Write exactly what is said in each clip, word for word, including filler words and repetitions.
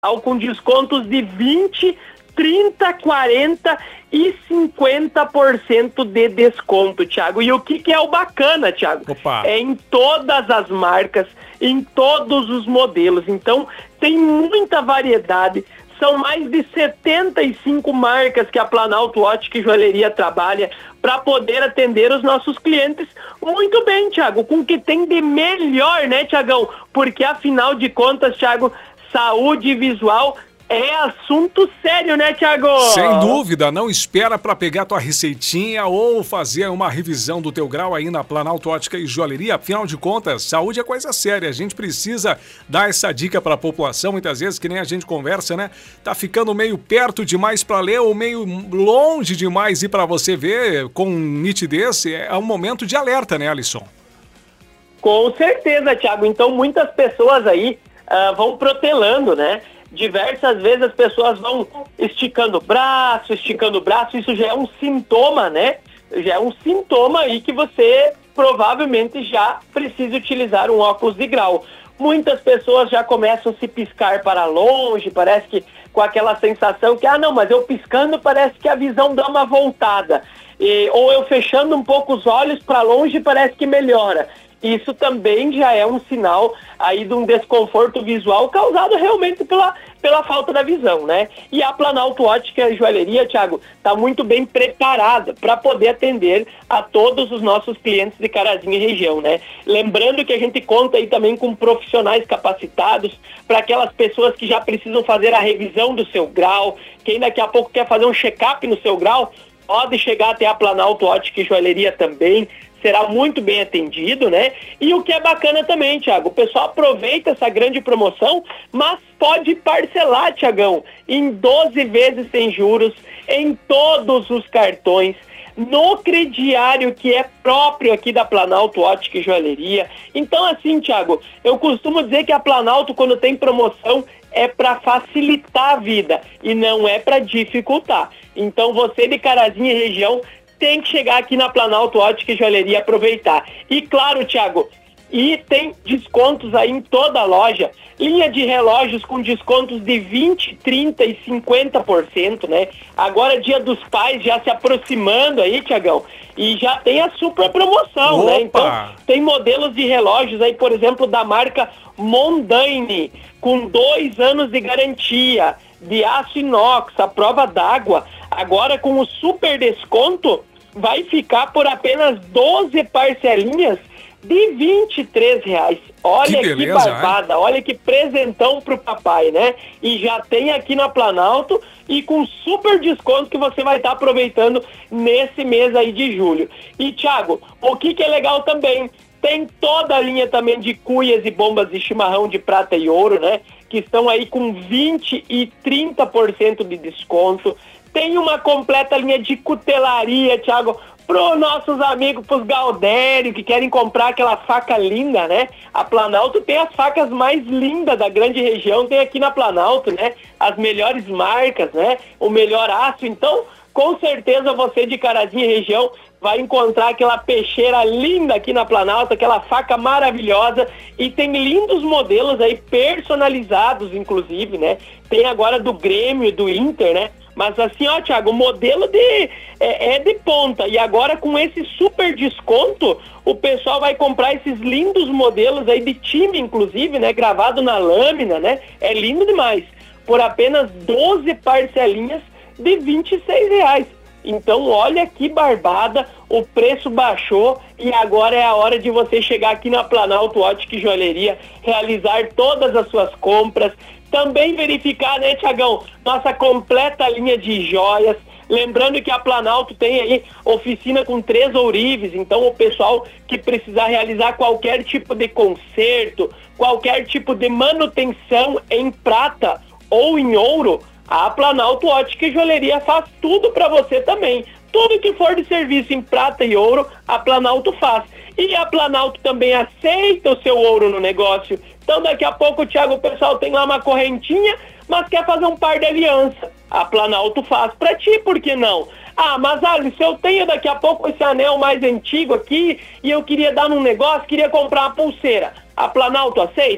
com descontos de vinte, trinta, quarenta e cinquenta por cento de desconto, Thiago. E o que, que é o bacana, Thiago? Opa. É em todas as marcas, em todos os modelos. Então, tem muita variedade. São mais de setenta e cinco marcas que a Planalto Ótica e Joalheria trabalha para poder atender os nossos clientes muito bem, Thiago, com o que tem de melhor, né, Thiagão? Porque, afinal de contas, Thiago, saúde visual é assunto sério, né, Thiago? Sem dúvida, não espera para pegar tua receitinha ou fazer uma revisão do teu grau aí na Planalto Ótica e Joalheria. Afinal de contas, saúde é coisa séria. A gente precisa dar essa dica para a população, muitas vezes, que nem a gente conversa, né? Tá ficando meio perto demais para ler ou meio longe demais e para você ver com nitidez. É um momento de alerta, né, Alisson? Com certeza, Thiago. Então, muitas pessoas aí uh, vão protelando, né? Diversas vezes as pessoas vão esticando o braço, esticando o braço, isso já é um sintoma, né? Já é um sintoma aí que você provavelmente já precisa utilizar um óculos de grau. Muitas pessoas já começam a se piscar para longe, parece que com aquela sensação que, ah não, mas eu piscando parece que a visão dá uma voltada. E, ou eu fechando um pouco os olhos para longe parece que melhora. Isso também já é um sinal aí de um desconforto visual causado realmente pela, pela falta da visão, né? E a Planalto Ótica e Joalheria, Thiago, está muito bem preparada para poder atender a todos os nossos clientes de Carazinho e região, né? Lembrando que a gente conta aí também com profissionais capacitados para aquelas pessoas que já precisam fazer a revisão do seu grau, quem daqui a pouco quer fazer um check-up no seu grau, pode chegar até a Planalto Ótica e Joalheria também, será muito bem atendido, né? E o que é bacana também, Thiago, o pessoal aproveita essa grande promoção, mas pode parcelar, Thiagão, em doze vezes sem juros, em todos os cartões, no crediário que é próprio aqui da Planalto Ótica e Joalheria. Então, assim, Thiago, eu costumo dizer que a Planalto, quando tem promoção, é para facilitar a vida e não é para dificultar. Então, você de Carazinho e região tem que chegar aqui na Planalto Ótica e Joalheria e aproveitar. E claro, Thiago, e tem descontos aí em toda a loja, linha de relógios com descontos de vinte, trinta e cinquenta por cento, né? Agora Dia dos Pais já se aproximando aí, Thiagão, e já tem a super promoção, Opa! né? Então, tem modelos de relógios aí, por exemplo, da marca Mondaine, com dois anos de garantia, de aço inox, à prova d'água. Agora com o super desconto, vai ficar por apenas doze parcelinhas de vinte e três reais. Olha que, beleza, que barbada, hein? Olha que presentão pro papai, né? E já tem aqui na Planalto e com super desconto que você vai estar tá aproveitando nesse mês aí de julho. E, Thiago, o que, que é legal também? Tem toda a linha também de cuias e bombas de chimarrão de prata e ouro, né? Que estão aí com vinte e trinta por cento de desconto. Tem uma completa linha de cutelaria, Thiago, para os nossos amigos, para os Galdério, que querem comprar aquela faca linda, né? A Planalto tem as facas mais lindas da grande região, tem aqui na Planalto, né? As melhores marcas, né? O melhor aço. Então, com certeza você de Carazinho e região vai encontrar aquela peixeira linda aqui na Planalto, aquela faca maravilhosa, e tem lindos modelos aí personalizados, inclusive, né? Tem agora do Grêmio, do Inter, né? Mas assim, ó, Thiago, o modelo de, é, é de ponta. E agora com esse super desconto, o pessoal vai comprar esses lindos modelos aí de time, inclusive, né? Gravado na lâmina, né? É lindo demais. Por apenas doze parcelinhas de vinte e seis reais. Então, olha que barbada, o preço baixou e agora é a hora de você chegar aqui na Planalto Ótica e Joalheria, realizar todas as suas compras, também verificar, né, Thiagão, nossa completa linha de joias. Lembrando que a Planalto tem aí oficina com três ourives, então o pessoal que precisar realizar qualquer tipo de conserto, qualquer tipo de manutenção em prata ou em ouro, a Planalto Ótica e Joalheria faz tudo para você também. Tudo que for de serviço em prata e ouro, a Planalto faz. E a Planalto também aceita o seu ouro no negócio. Então daqui a pouco, Thiago, o pessoal tem lá uma correntinha, mas quer fazer um par de aliança. A Planalto faz para ti, por que não? Ah, mas Alisson, eu tenho daqui a pouco esse anel mais antigo aqui e eu queria dar num negócio, queria comprar uma pulseira. A Planalto aceita?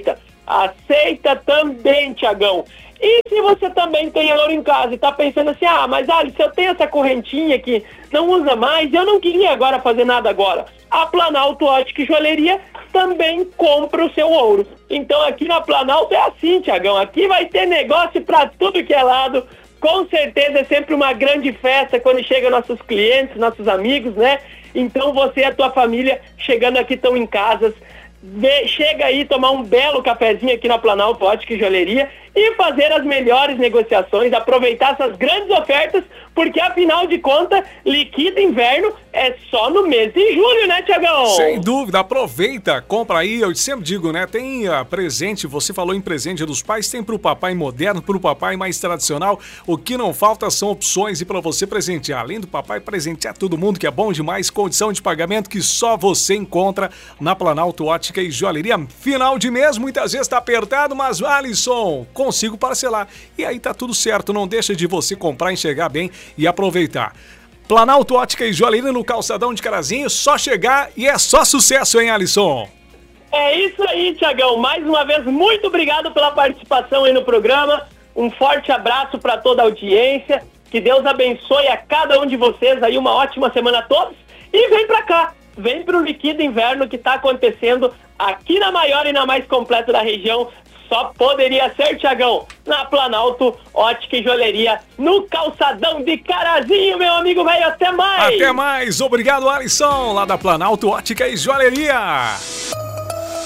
Aceita também, Tiagão. E se você também tem ouro em casa e tá pensando assim, ah, mas Ali, se eu tenho essa correntinha que não usa mais, eu não queria agora fazer nada agora. A Planalto Ótica e Joalheria também compra o seu ouro. Então aqui na Planalto é assim, Tiagão, aqui vai ter negócio pra tudo que é lado. Com certeza é sempre uma grande festa quando chegam nossos clientes, nossos amigos, né? Então você e a tua família chegando aqui estão em casas. Vê, chega aí tomar um belo cafezinho aqui na Planalto Ótica e Joalheria e fazer as melhores negociações, aproveitar essas grandes ofertas, porque afinal de contas, liquida inverno é só no mês de julho, né, Tiagão? Sem dúvida, aproveita, compra aí, eu sempre digo, né, tem uh, presente, você falou em presente dos pais, tem pro papai moderno, pro papai mais tradicional, o que não falta são opções e para você presentear, além do papai presentear todo mundo, que é bom demais, condição de pagamento que só você encontra na Planalto Ótica e Joalheria. Final de mês, muitas vezes tá apertado, mas Alisson, consigo parcelar. E aí tá tudo certo, não deixa de você comprar, enxergar bem e aproveitar. Planalto Ótica e Joalheria no Calçadão de Carazinho, só chegar e é só sucesso, hein, Alisson? É isso aí, Tiagão. Mais uma vez, muito obrigado pela participação aí no programa. Um forte abraço para toda a audiência. Que Deus abençoe a cada um de vocês aí, uma ótima semana a todos. E vem pra cá, vem pro Liquida Inverno que tá acontecendo aqui na maior e na mais completa da região. Só poderia ser, Tiagão, na Planalto Ótica e Joalheria, no Calçadão de Carazinho, meu amigo velho. Até mais! Até mais! Obrigado, Alisson, lá da Planalto Ótica e Joalheria.